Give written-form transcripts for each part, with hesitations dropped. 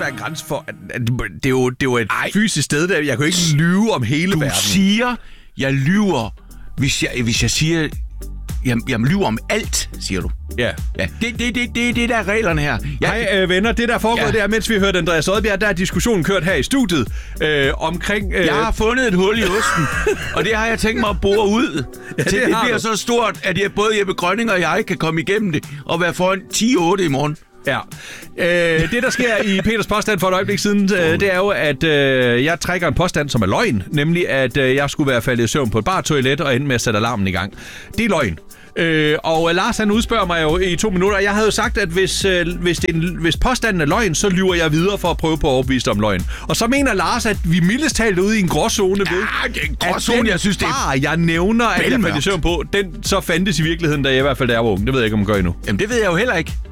være en grænse for, at det er jo et fysisk sted, der jeg kan jo ikke lyve om hele verden. Du siger, jeg lyver, hvis jeg siger... Jeg lyver om alt, siger du. Ja. Det der er reglerne her. Hej venner, det der er foregået der, mens vi hørte Andreas Odbjerg, der er diskussionen kørt her i studiet omkring... Jeg har fundet et hul i osten, og det har jeg tænkt mig at bore ud. Ja, til det bliver så stort, at både Jeppe Grønning og jeg kan komme igennem det og være foran 10-8 i morgen. Ja. Det, der sker i Peters påstand for et øjeblik siden, det er jo, at jeg trækker en påstand, som er løgn. Nemlig, at jeg skulle være faldet i søvn på et bartoilet og endte med at sætte alarmen i gang. Det er løgn. Og Lars, han udspørger mig jo i 2 minutter. Jeg havde jo sagt, at hvis påstanden er løgn, så lyver jeg videre for at prøve på at overbevise om løgn. Og så mener Lars, at vi mildest talt ude i en gråzone ved, det er en gråzone, jeg synes, det er... jeg nævner, at jeg faldt i søvn på, den så fandtes i virkeligheden, da jeg i hvert fald da jeg var ung. Det ved jeg ikke, om man gør endnu. Jamen, det ved jeg jo heller ikke.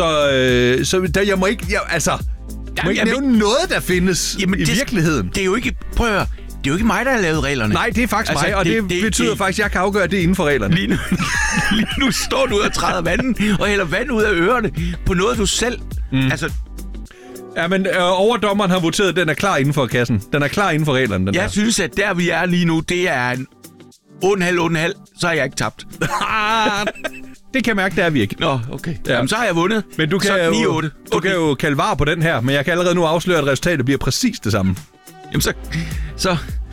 Så der, jeg må ikke... Jeg må ikke nævne noget, der findes i virkeligheden. Det er jo ikke... Prøv at høre. Det er jo ikke mig, der har lavet reglerne. Nej, det er faktisk mig, og det betyder faktisk, at jeg kan afgøre det inden for reglerne. Lige nu står du og træder vandet og hælder vand ud af ørerne på noget, du selv... Altså... Ja, men overdommeren har voteret, at den er klar inden for kassen. Den er klar inden for reglerne, Jeg synes, at der vi er lige nu, det er en 8,5, så har jeg ikke tabt. Det kan jeg mærke, det er vi ikke. Nå, okay. Ja. Jamen, så har jeg vundet. Men du kan, du kan jo kalde var på den her, men jeg kan allerede nu afsløre, at resultatet bliver præcis det samme. Jamen så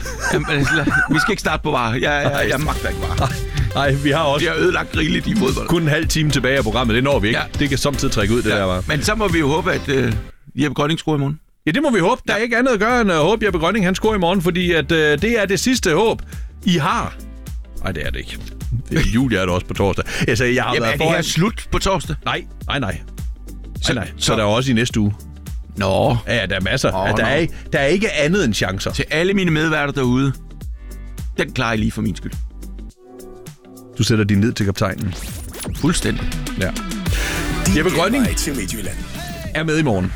vi skal ikke starte på var. Jeg magter ikke var. Nej, vi har også... Vi har ødelagt rigeligt i fodbold. Kun en halv time tilbage af programmet, det når vi ikke. Ja. Det kan samtidig trække ud, det der var. Men så må vi jo håbe, at Jeppe Grønning scorer i morgen. Ja, det må vi håbe. Der er ikke andet at gøre end at håbe, Jeppe Grønning han scorer i morgen, fordi at, det er det sidste håb, I har. Nej, det er det ikke. Det er jul, jeg er det også på torsdag. Altså, jeg har er det her slut på torsdag? Nej. Så der er også i næste uge. Nå. Ja, der er masser. Der er ikke andet end chancer. Til alle mine medværter derude. Den klarer jeg lige for min skyld. Du sætter din ned til kaptajnen. Fuldstændig. Ja. Jeppe Grønning er med i morgen.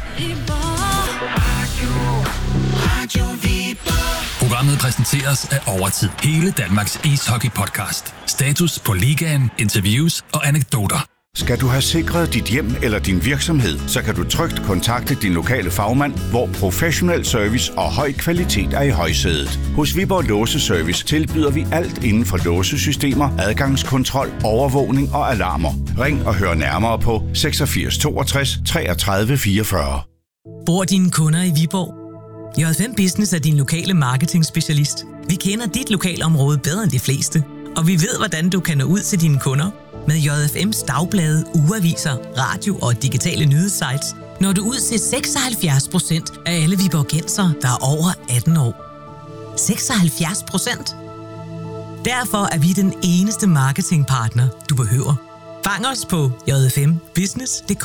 Programmet præsenteres af Overtid. Hele Danmarks ishockey-podcast. Status på ligaen, interviews og anekdoter. Skal du have sikret dit hjem eller din virksomhed, så kan du trygt kontakte din lokale fagmand, hvor professionel service og høj kvalitet er i højsædet. Hos Viborg Låseservice tilbyder vi alt inden for låsesystemer, adgangskontrol, overvågning og alarmer. Ring og hør nærmere på 86 62 33 44. Bor dine kunder i Viborg? J5 Business er din lokale marketing-specialist. Vi kender dit lokalområde bedre end de fleste, og vi ved, hvordan du kan nå ud til dine kunder. Med JFM's dagblade, ugeaviser, radio og digitale nyhedssites når du ud til 76% af alle viborgensere, der er over 18 år. 76%? Derfor er vi den eneste marketingpartner, du behøver. Fang os på jfmbusiness.dk.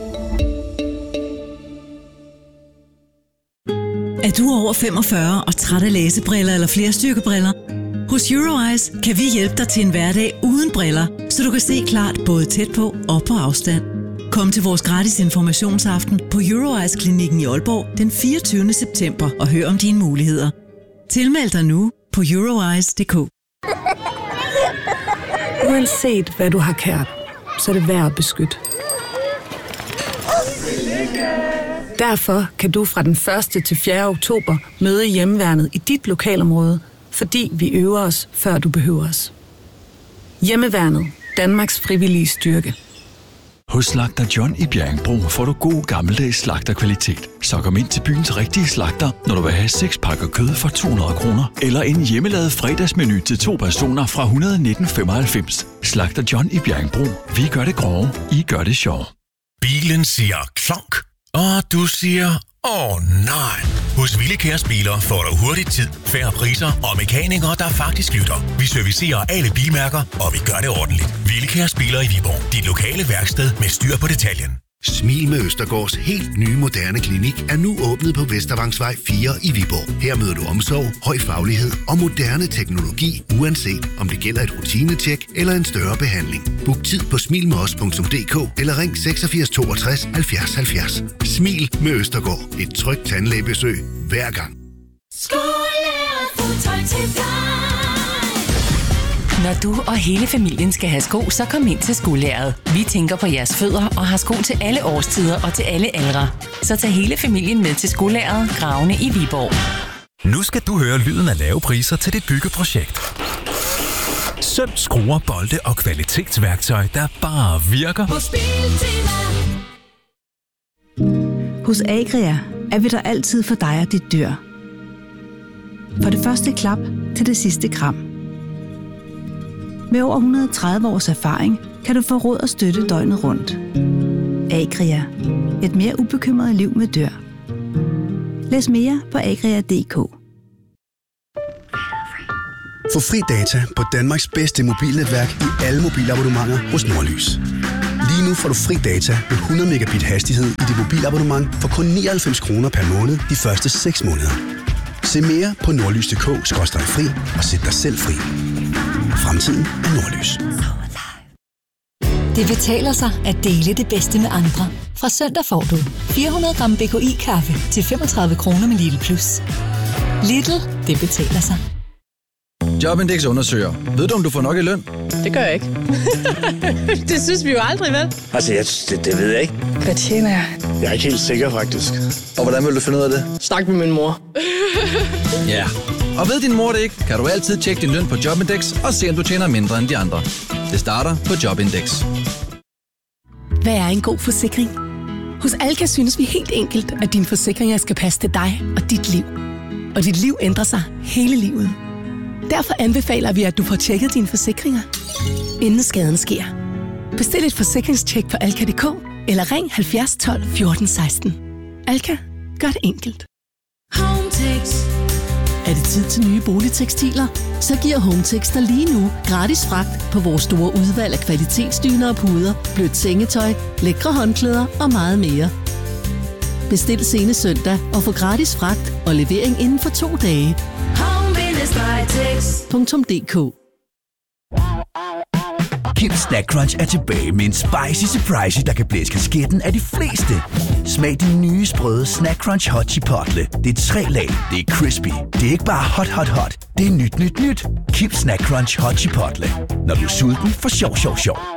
Er du over 45 og træt af læsebriller eller flerstyrkebriller? Hos Euroeyes kan vi hjælpe dig til en hverdag uden briller, så du kan se klart både tæt på og på afstand. Kom til vores gratis informationsaften på Euroeyes-klinikken i Aalborg den 24. september og hør om dine muligheder. Tilmeld dig nu på euroeyes.dk. Uanset hvad du har kært, så er det værd at beskytte. Derfor kan du fra den 1. til 4. oktober møde Hjemmeværnet i dit lokalområde, fordi vi øver os, før du behøver os. Hjemmeværnet. Danmarks frivillige styrke. Hos Slagter John i Bjerringbro får du god gammeldags slagterkvalitet. Så kom ind til byens rigtige slagter, når du vil have 6 pakker kød for 200 kroner. Eller en hjemmelavet fredagsmenu til 2 personer fra 119,95. Slagter John i Bjerringbro. Vi gør det grove, I gør det sjov. Bilen siger klonk, og du siger nej. Hos Willekærs Biler får du hurtigt tid, færre priser og mekanikere, der faktisk lytter. Vi servicerer alle bilmærker, og vi gør det ordentligt. Willekærs Biler i Viborg. Dit lokale værksted med styr på detaljen. Smil med Østergaards helt nye moderne klinik er nu åbnet på Vestervangsvej 4 i Viborg. Her møder du omsorg, høj faglighed og moderne teknologi, uanset om det gælder et rutinetjek eller en større behandling. Book tid på smilmedos.dk eller ring 86 62 70 70. Smil med Østergaard. Et trygt tandlægebesøg hver gang. Skole og fodtøj til dig. Når du og hele familien skal have sko, så kom ind til Skolæreret. Vi tænker på jeres fødder og har sko til alle årstider og til alle aldre. Så tag hele familien med til Skolæreret, Gravene i Viborg. Nu skal du høre lyden af lave priser til dit byggeprojekt. Søm, skruer, bolde og kvalitetsværktøj, der bare virker. Hos Agria er vi der altid for dig og dit dyr. For det første klap til det sidste kram. Med over 130 års erfaring kan du få råd og støtte døgnet rundt. Agria. Et mere ubekymret liv med dyr. Læs mere på agria.dk. Få fri data på Danmarks bedste mobilnetværk i alle mobilabonnementer hos Nordlys. Lige nu får du fri data med 100 megabit hastighed i dit mobilabonnement for kun 99 kroner per måned de første 6 måneder. Se mere på nordlys.dk/fri og sæt dig selv fri. Fremtiden er Nordlys. Det betaler sig at dele det bedste med andre. Fra søndag får du 400 gram BKI-kaffe til 35 kroner med Lidl Plus. Lidl, det betaler sig. Jobindex undersøger. Ved du, om du får nok i løn? Det gør jeg ikke. Det synes vi jo aldrig, vel? Altså, det ved jeg ikke. Hvad tjener jeg? Jeg er ikke helt sikker, faktisk. Og hvordan vil du finde ud af det? Snak med min mor. Ja, og ved din mor det ikke, kan du altid tjekke din løn på Jobindex og se, om du tjener mindre end de andre. Det starter på Jobindex. Hvad er en god forsikring? Hos Alka synes vi helt enkelt, at dine forsikringer skal passe til dig og dit liv. Og dit liv ændrer sig hele livet. Derfor anbefaler vi, at du får tjekket dine forsikringer, inden skaden sker. Bestil et forsikringstjek på alka.dk eller ring 70 12 14 16. Alka, gør det enkelt. Hometex. Er det tid til nye boligtekstiler? Så giver Hometex dig lige nu gratis fragt på vores store udvalg af kvalitetsdyner og puder, blødt sengetøj, lækre håndklæder og meget mere. Bestil senest søndag og få gratis fragt og levering inden for 2 dage. Home-tex.dk. Kim Snack Crunch er tilbage med en spicy surprise, der kan blæse kasketten af de fleste. Smag de nye sprøde Snack Crunch Hot Chipotle. Det er 3 lag, det er crispy. Det er ikke bare hot, hot, hot. Det er nyt. Kim Snack Crunch Hot Chipotle. Når du er sulten, for sjov.